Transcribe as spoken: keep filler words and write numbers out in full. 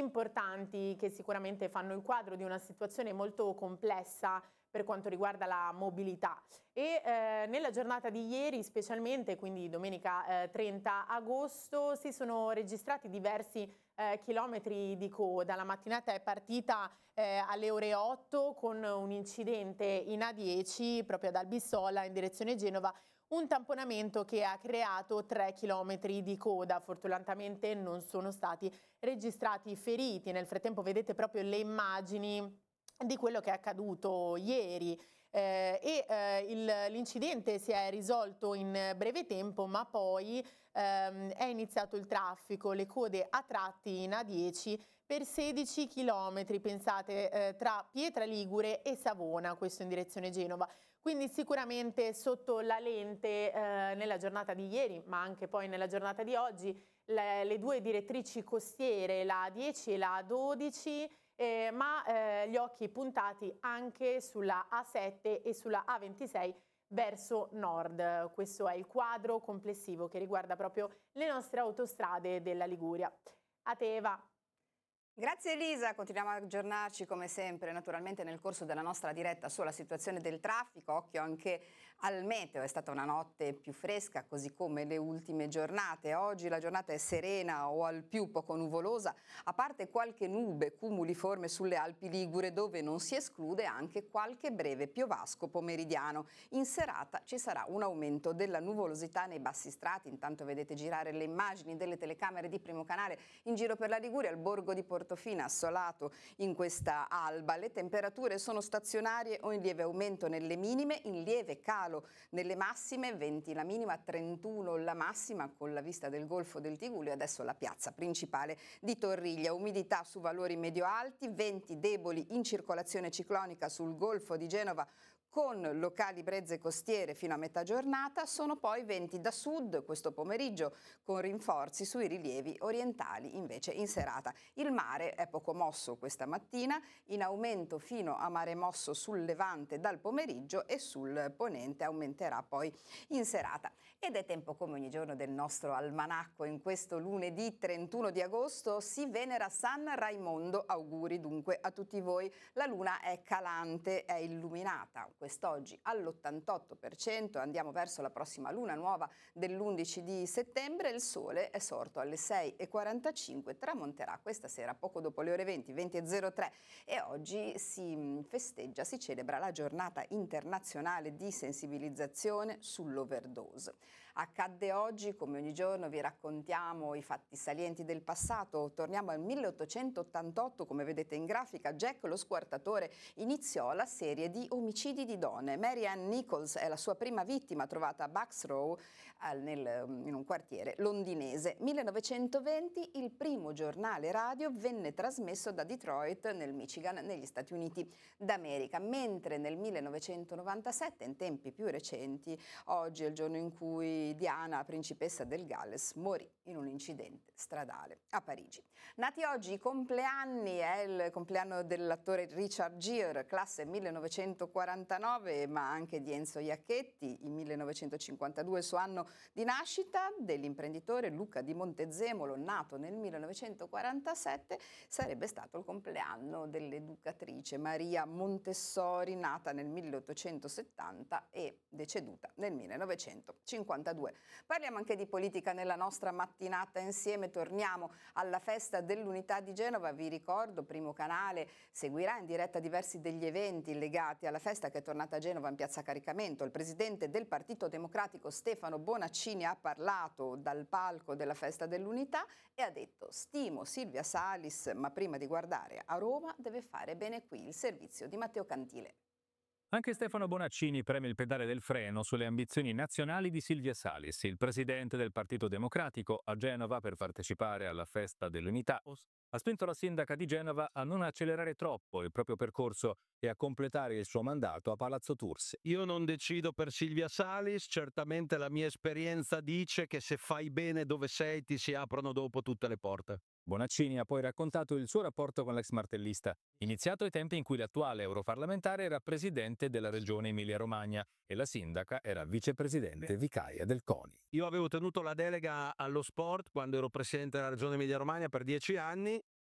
importanti che sicuramente fanno il quadro di una situazione molto complessa per quanto riguarda la mobilità. E eh, nella giornata di ieri specialmente, quindi domenica eh, trenta agosto, si sono registrati diversi eh, chilometri di coda. La mattinata è partita eh, alle ore otto con un incidente in A dieci proprio ad Albissola in direzione Genova, un tamponamento che ha creato tre chilometri di coda. Fortunatamente non sono stati registrati feriti. Nel frattempo vedete proprio le immagini di quello che è accaduto ieri. Eh, e eh, l'incidente si è risolto in breve tempo, ma poi ehm, è iniziato il traffico, le code a tratti in A dieci per sedici chilometri, pensate, eh, tra Pietra Ligure e Savona, questo in direzione Genova. Quindi sicuramente sotto la lente eh, nella giornata di ieri, ma anche poi nella giornata di oggi, le, le due direttrici costiere, la A dieci e la A dodici, Eh, ma eh, gli occhi puntati anche sulla A sette e sulla A ventisei verso nord. Questo è il quadro complessivo che riguarda proprio le nostre autostrade della Liguria. A te, Eva. Grazie Elisa, continuiamo a aggiornarci come sempre naturalmente nel corso della nostra diretta sulla situazione del traffico. Occhio anche al meteo, è stata una notte più fresca così come le ultime giornate. Oggi la giornata è serena o al più poco nuvolosa, a parte qualche nube cumuliforme sulle Alpi Ligure dove non si esclude anche qualche breve piovasco pomeridiano. In serata ci sarà un aumento della nuvolosità nei bassi strati. Intanto vedete girare le immagini delle telecamere di Primo Canale in giro per la Liguria, al borgo di Portofino assolato in questa alba. Le temperature sono stazionarie o in lieve aumento nelle minime, in lieve calo nelle massime, venti la minima, trentuno la massima con la vista del Golfo del Tigullio. Adesso la piazza principale di Torriglia, umidità su valori medio-alti, venti deboli in circolazione ciclonica sul Golfo di Genova con locali brezze costiere fino a metà giornata. Sono poi venti da sud questo pomeriggio con rinforzi sui rilievi orientali invece in serata. Il mare è poco mosso questa mattina, in aumento fino a mare mosso sul levante dal pomeriggio e sul ponente aumenterà poi in serata. Ed è tempo come ogni giorno del nostro almanacco. In questo lunedì trentuno di agosto si venera San Raimondo. Auguri dunque a tutti voi. La luna è calante, è illuminata quest'oggi all'ottantotto per cento, andiamo verso la prossima luna nuova dell'undici di settembre, il sole è sorto alle sei e quarantacinque, tramonterà questa sera poco dopo le ore venti, venti e zero tre e oggi si festeggia, si celebra la giornata internazionale di sensibilizzazione sull'overdose. Accadde oggi, come ogni giorno vi raccontiamo i fatti salienti del passato. Torniamo al milleottocentottantotto, come vedete in grafica, Jack lo squartatore iniziò la serie di omicidi di donne. Mary Ann Nichols è la sua prima vittima, trovata a Bucks Row nel, in un quartiere londinese. millenovecentoventi il primo giornale radio venne trasmesso da Detroit nel Michigan negli Stati Uniti d'America, mentre nel millenovecentonovantasette, in tempi più recenti, oggi è il giorno in cui Diana, principessa del Galles, morì in un incidente stradale a Parigi. Nati oggi i compleanni, è il compleanno dell'attore Richard Gere, classe millenovecentoquarantanove, ma anche di Enzo Iacchetti, il millenovecentocinquantadue il suo anno di nascita, dell'imprenditore Luca di Montezemolo, nato nel millenovecentoquarantasette, sarebbe stato il compleanno dell'educatrice Maria Montessori, nata nel milleottocentosettanta e deceduta nel millenovecentocinquantadue. Parliamo anche di politica nella nostra mattinata insieme, torniamo alla festa dell'Unità di Genova. Vi ricordo, Primo Canale seguirà in diretta diversi degli eventi legati alla festa che è tornata a Genova in piazza Caricamento. Il presidente del Partito Democratico Stefano Bonaccini ha parlato dal palco della festa dell'Unità e ha detto: stimo Silvia Salis, ma prima di guardare a Roma deve fare bene qui. Il servizio di Matteo Cantile. Anche Stefano Bonaccini preme il pedale del freno sulle ambizioni nazionali di Silvia Salis, il presidente del Partito Democratico, a Genova per partecipare alla festa dell'Unità. Ha spinto la sindaca di Genova a non accelerare troppo il proprio percorso e a completare il suo mandato a Palazzo Tursi. Io non decido per Silvia Salis, certamente la mia esperienza dice che se fai bene dove sei ti si aprono dopo tutte le porte. Bonaccini ha poi raccontato il suo rapporto con l'ex martellista, iniziato ai tempi in cui l'attuale europarlamentare era presidente della regione Emilia-Romagna e la sindaca era vicepresidente vicaria del CONI. Io avevo tenuto la delega allo sport quando ero presidente della regione Emilia-Romagna per dieci anni